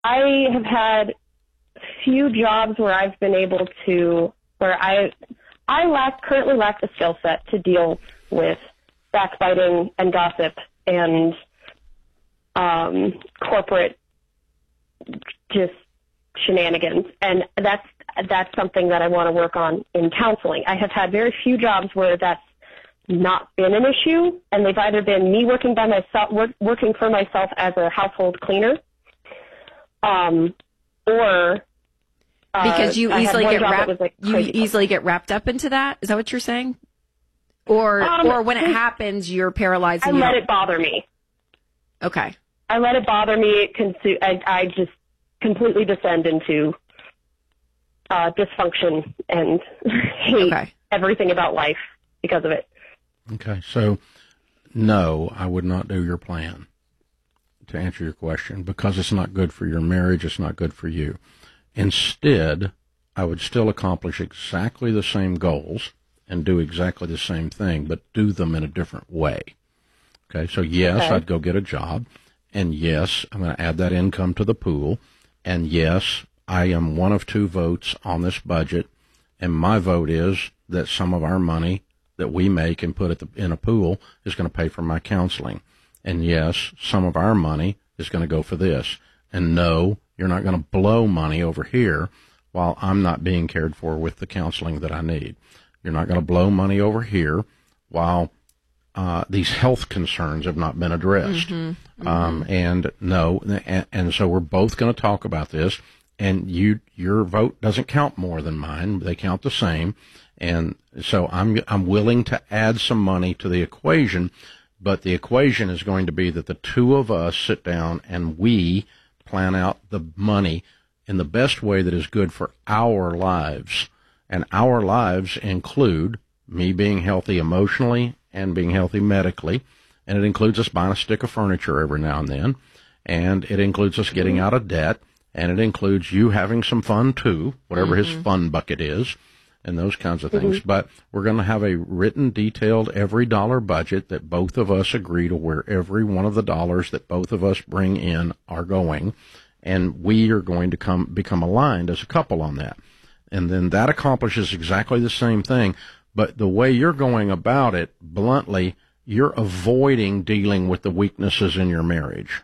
I have had few jobs where I've been able to, where I currently lack the skill set to deal with backbiting and gossip and corporate just shenanigans, and that's something that I want to work on in counseling. I have had very few jobs where that's not been an issue, and they've either been me working by myself, working for myself as a household cleaner, or because you easily get wrapped up into that. Is that what you're saying? Or when it happens, you're paralyzed. I let it bother me. Okay. I let it bother me. I just completely descend into dysfunction and hate everything about life because of it. Okay, so no, I would not do your plan, to answer your question, because it's not good for your marriage, it's not good for you. Instead, I would still accomplish exactly the same goals and do exactly the same thing, but do them in a different way. Okay, so yes, I'd go get a job, and yes, I'm going to add that income to the pool, and yes, I am one of two votes on this budget, and my vote is that some of our money that we make and put in a pool is going to pay for my counseling. And yes, some of our money is going to go for this. And no, you're not going to blow money over here while I'm not being cared for with the counseling that I need. You're not going to blow money over here while these health concerns have not been addressed. And no, and so we're both going to talk about this. And your vote doesn't count more than mine; they count the same. And so I'm willing to add some money to the equation, but the equation is going to be that the two of us sit down and we plan out the money in the best way that is good for our lives. And our lives include me being healthy emotionally and being healthy medically, and it includes us buying a stick of furniture every now and then, and it includes us getting out of debt, and it includes you having some fun too, whatever his fun bucket is, and those kinds of things. But we're going to have a written, detailed, every dollar budget that both of us agree to where every one of the dollars that both of us bring in are going, and we are going to become aligned as a couple on that. And then that accomplishes exactly the same thing, but the way you're going about it, bluntly, you're avoiding dealing with the weaknesses in your marriage.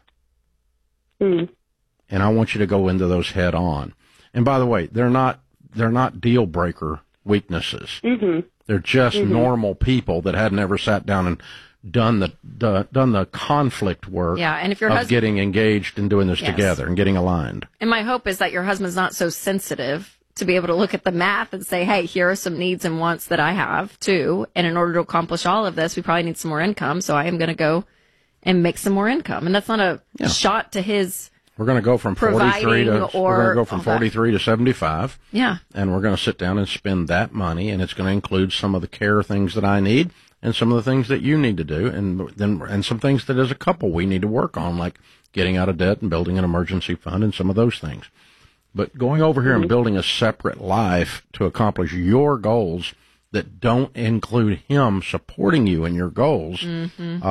And I want you to go into those head on. And by the way, they're not deal breaker weaknesses. They're just normal people that had never sat down and done the conflict work and if your of getting engaged and doing this together and getting aligned. And my hope is that your husband's not so sensitive to be able to look at the math and say, hey, here are some needs and wants that I have too. And in order to accomplish all of this, we probably need some more income. So I am going to go and make some more income. And that's not a shot to his. We're going to go from 43 to 75. Yeah. And we're going to sit down and spend that money, and it's going to include some of the care things that I need and some of the things that you need to do, and some things that as a couple we need to work on, like getting out of debt and building an emergency fund and some of those things. But going over here and building a separate life to accomplish your goals that don't include him supporting you in your goals means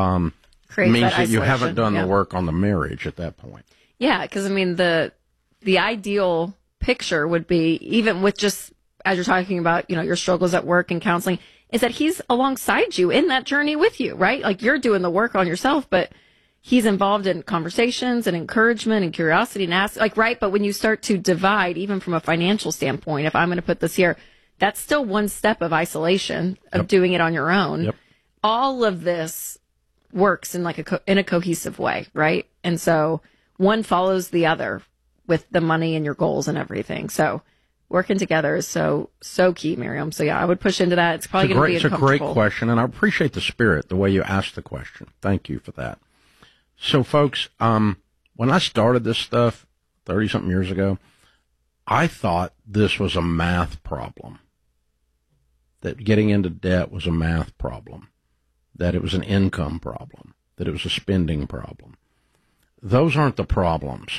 that you haven't done the work on the marriage at that point. Yeah, because, I mean, the ideal picture would be, even with just, as you're talking about, your struggles at work and counseling, is that he's alongside you in that journey with you, right? Like, you're doing the work on yourself, but he's involved in conversations and encouragement and curiosity and ask, right? But when you start to divide, even from a financial standpoint, if I'm going to put this here, that's still one step of isolation of doing it on your own. All of this works in in a cohesive way, right? And so one follows the other with the money and your goals and everything. So working together is so key, Miriam. So yeah, I would push into that. It's probably going to be uncomfortable. It's a great question, and I appreciate the spirit, the way you asked the question. Thank you for that. So folks, when I started this stuff 30-something years ago, I thought this was a math problem, that getting into debt was a math problem, that it was an income problem, that it was a spending problem. Those aren't the problems.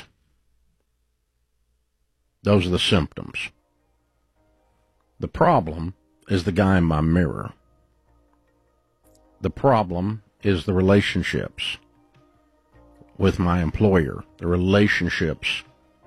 Those are the symptoms. The problem is the guy in my mirror. The problem is the relationships with my employer, the relationships